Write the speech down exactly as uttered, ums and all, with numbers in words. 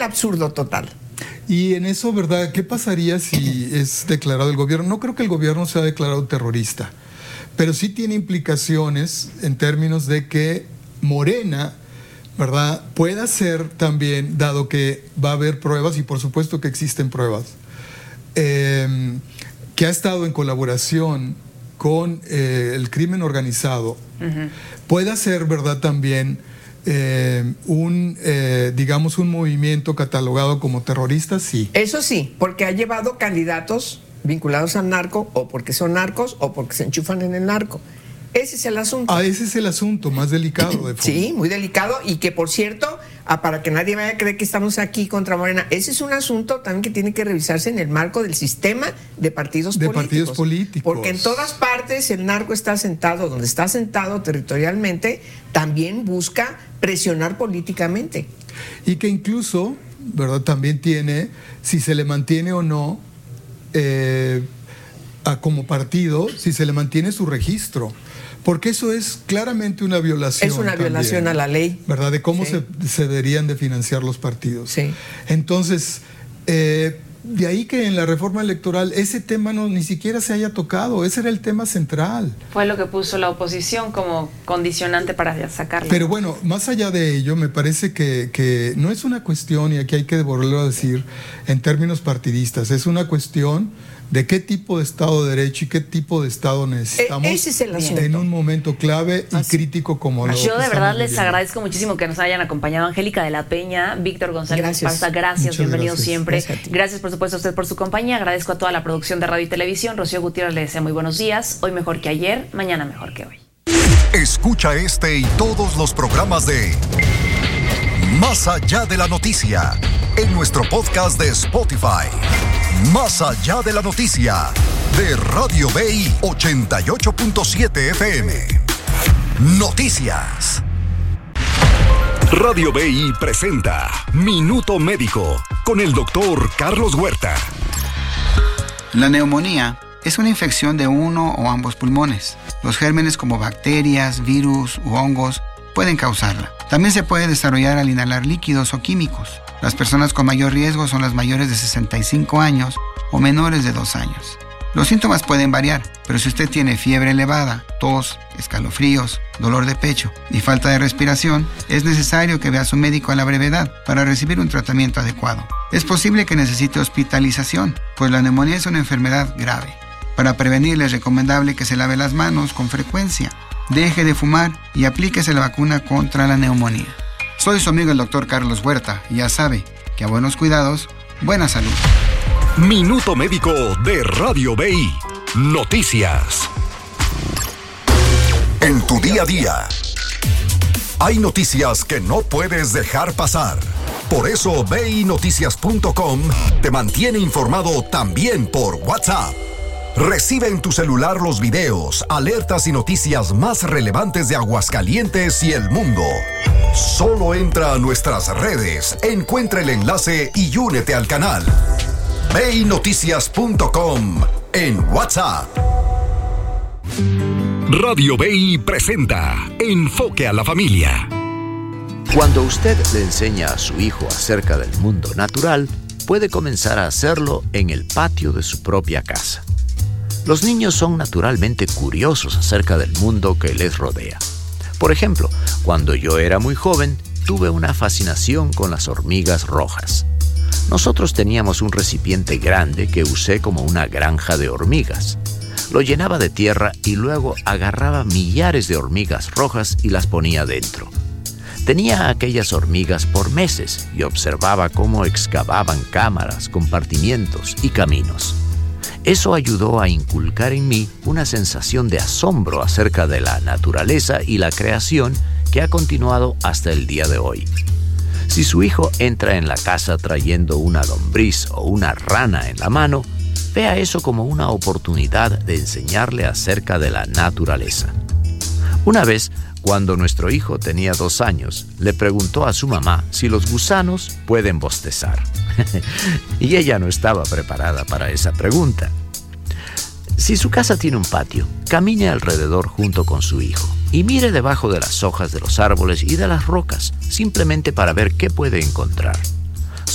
absurdo total. Y en eso, ¿verdad? ¿Qué pasaría si es declarado el gobierno? No creo que el gobierno sea declarado terrorista, pero sí tiene implicaciones en términos de que Morena, ¿verdad?, pueda ser también, dado que va a haber pruebas, y por supuesto que existen pruebas, eh, que ha estado en colaboración con eh, el crimen organizado, uh-huh. pueda ser, ¿verdad?, también Eh, un, eh, digamos, un movimiento catalogado como terrorista, sí. Eso sí, porque ha llevado candidatos vinculados al narco, o porque son narcos, o porque se enchufan en el narco. Ese es el asunto. Ah, ese es el asunto más delicado de fondo. Sí, muy delicado, y que, por cierto, ah, para que nadie vaya a creer que estamos aquí contra Morena, ese es un asunto también que tiene que revisarse en el marco del sistema de partidos de políticos. partidos políticos. Porque en todas partes el narco está sentado, donde está sentado territorialmente, también busca presionar políticamente. Y que incluso, ¿verdad?, también tiene, si se le mantiene o no, eh, a, como partido, si se le mantiene su registro. Porque eso es claramente una violación. Es una también, violación a la ley. ¿Verdad? De cómo sí. se, se deberían de financiar los partidos. Sí. Entonces, eh, de ahí que en la reforma electoral ese tema no ni siquiera se haya tocado. Ese era el tema central. Fue lo que puso la oposición como condicionante para sacarlo. Pero bueno, más allá de ello, me parece que, que no es una cuestión, y aquí hay que volverlo a decir, en términos partidistas, es una cuestión de qué tipo de Estado de Derecho y qué tipo de Estado necesitamos. Ese es el asunto. En un momento clave y Así. crítico como lo Yo de verdad les agradezco muchísimo que nos hayan acompañado. Angélica de la Peña, Víctor González Esparza, gracias, Muchas bienvenidos gracias. siempre. Gracias, gracias, por supuesto, a usted por su compañía. Agradezco a toda la producción de Radio y Televisión. Rocío Gutiérrez le desea muy buenos días. Hoy mejor que ayer, mañana mejor que hoy. Escucha este y todos los programas de Más Allá de la Noticia en nuestro podcast de Spotify. Más Allá de la Noticia de Radio B I ochenta y ocho punto siete F M. Noticias. Radio B I presenta Minuto Médico con el doctor Carlos Huerta. La neumonía es una infección de uno o ambos pulmones. Los gérmenes como bacterias, virus u hongos pueden causarla. También se puede desarrollar al inhalar líquidos o químicos. Las personas con mayor riesgo son las mayores de sesenta y cinco años o menores de dos años. Los síntomas pueden variar, pero si usted tiene fiebre elevada, tos, escalofríos, dolor de pecho y falta de respiración, es necesario que vea a su médico a la brevedad para recibir un tratamiento adecuado. Es posible que necesite hospitalización, pues la neumonía es una enfermedad grave. Para prevenirle es recomendable que se lave las manos con frecuencia, deje de fumar y aplíquese la vacuna contra la neumonía. Soy su amigo el doctor Carlos Huerta y ya sabe que a buenos cuidados, buena salud. Minuto Médico de Radio B I. Noticias. En tu día a día, hay noticias que no puedes dejar pasar. Por eso B I Noticias punto com te mantiene informado también por WhatsApp. Recibe en tu celular los videos, alertas y noticias más relevantes de Aguascalientes y el mundo. Solo entra a nuestras redes, encuentra el enlace y únete al canal. B I Noticias punto com en WhatsApp. Radio B I presenta Enfoque a la Familia. Cuando usted le enseña a su hijo acerca del mundo natural, puede comenzar a hacerlo en el patio de su propia casa. Los niños son naturalmente curiosos acerca del mundo que les rodea. Por ejemplo, cuando yo era muy joven, tuve una fascinación con las hormigas rojas. Nosotros teníamos un recipiente grande que usé como una granja de hormigas. Lo llenaba de tierra y luego agarraba millares de hormigas rojas y las ponía dentro. Tenía a aquellas hormigas por meses y observaba cómo excavaban cámaras, compartimientos y caminos. Eso ayudó a inculcar en mí una sensación de asombro acerca de la naturaleza y la creación que ha continuado hasta el día de hoy. Si su hijo entra en la casa trayendo una lombriz o una rana en la mano, vea eso como una oportunidad de enseñarle acerca de la naturaleza. Una vez, cuando nuestro hijo tenía dos años, le preguntó a su mamá si los gusanos pueden bostezar. Y ella no estaba preparada para esa pregunta. Si su casa tiene un patio, camine alrededor junto con su hijo y mire debajo de las hojas de los árboles y de las rocas, simplemente para ver qué puede encontrar.